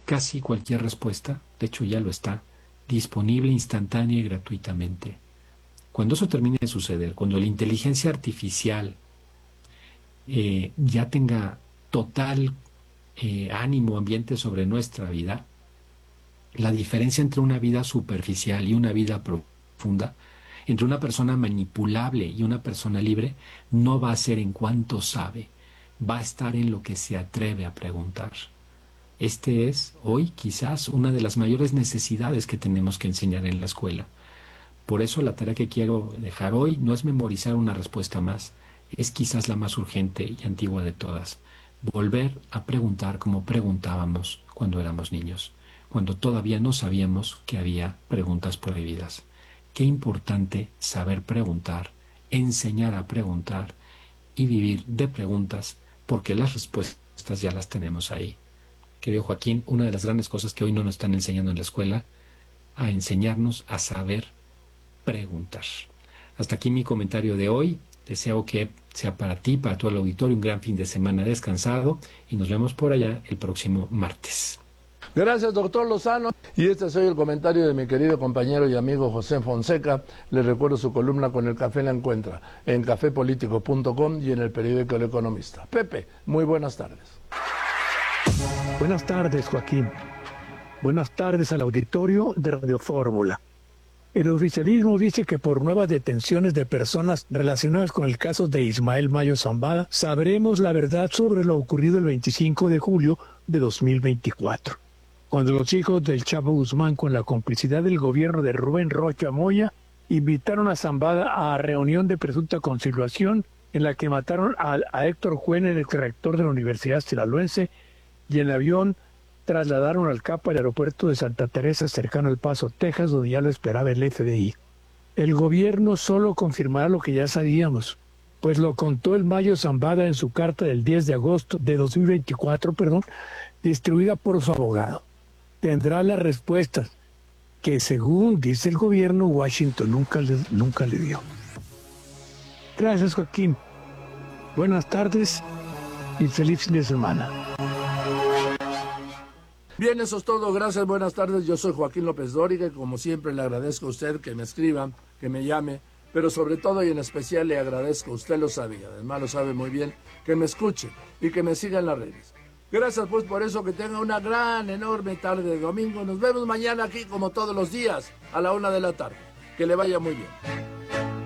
casi cualquier respuesta, de hecho ya lo está, disponible instantánea y gratuitamente. Cuando eso termine de suceder, cuando la inteligencia artificial ya tenga total ánimo, ambiente sobre nuestra vida, la diferencia entre una vida superficial y una vida profunda, entre una persona manipulable y una persona libre, no va a ser en cuánto sabe, va a estar en lo que se atreve a preguntar. Este es hoy quizás una de las mayores necesidades que tenemos que enseñar en la escuela. Por eso la tarea que quiero dejar hoy no es memorizar una respuesta más, es quizás la más urgente y antigua de todas. Volver a preguntar como preguntábamos cuando éramos niños, cuando todavía no sabíamos que había preguntas prohibidas. Qué importante saber preguntar, enseñar a preguntar y vivir de preguntas, porque las respuestas ya las tenemos ahí. Querido Joaquín, una de las grandes cosas que hoy no nos están enseñando en la escuela, a enseñarnos a saber preguntar. Hasta aquí mi comentario de hoy. Deseo que sea para ti, para todo el auditorio, un gran fin de semana descansado y nos vemos por allá el próximo martes. Gracias, doctor Lozano. Y este es hoy el comentario de mi querido compañero y amigo José Fonseca. Les recuerdo su columna Con el Café la encuentra en cafepolitico.com y en el periódico El Economista. Pepe, muy buenas tardes. Buenas tardes, Joaquín. Buenas tardes al auditorio de Radio Fórmula. El oficialismo dice que por nuevas detenciones de personas relacionadas con el caso de Ismael Mayo Zambada, sabremos la verdad sobre lo ocurrido el 25 de julio de 2024, cuando los hijos del Chapo Guzmán, con la complicidad del gobierno de Rubén Rocha Moya, invitaron a Zambada a reunión de presunta conciliación en la que mataron a Héctor Juene, el exrector de la Universidad Sinaloense, y en avión trasladaron al Capo al aeropuerto de Santa Teresa, cercano al Paso, Texas, donde ya lo esperaba el FBI. El gobierno solo confirmará lo que ya sabíamos, pues lo contó el Mayo Zambada en su carta del 10 de agosto de 2024, distribuida por su abogado. Tendrá las respuestas que, según dice el gobierno, Washington nunca le dio. Gracias, Joaquín. Buenas tardes y feliz fin de semana. Bien, eso es todo. Gracias, buenas tardes. Yo soy Joaquín López Dóriga y como siempre le agradezco a usted que me escriba, que me llame, pero sobre todo y en especial le agradezco, usted lo sabe, además lo sabe muy bien, que me escuche y que me siga en las redes. Gracias pues por eso, que tenga una gran, enorme tarde de domingo. Nos vemos mañana aquí como todos los días a la 1 de la tarde. Que le vaya muy bien.